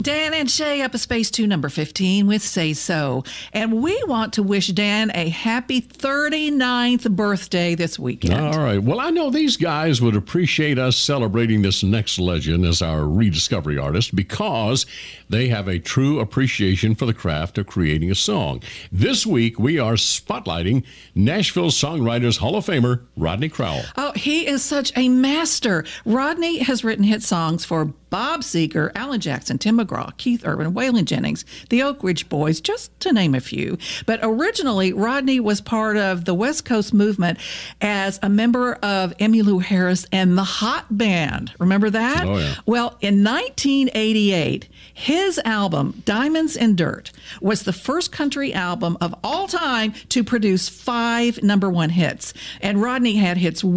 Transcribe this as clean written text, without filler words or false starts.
Dan and Shay up a Space 2 number 15 with Say So. And we want to wish Dan a happy 39th birthday this weekend. All right. Well, I know these guys would appreciate us celebrating this next legend as our rediscovery artist because they have a true appreciation for the craft of creating a song. This week, we are spotlighting Nashville Songwriters Hall of Famer Rodney Crowell. Oh, he is such a master. Rodney has written hit songs for Bob Seger, Alan Jackson, Tim McGraw, Keith Urban, Waylon Jennings, the Oak Ridge Boys, just to name a few. But originally, Rodney was part of the West Coast movement as a member of Emmylou Harris and the Hot Band. Remember that? Oh, yeah. Well, in 1988, his album, Diamonds and Dirt, was the first country album of all time to produce 5 number 1 hits. And Rodney had hits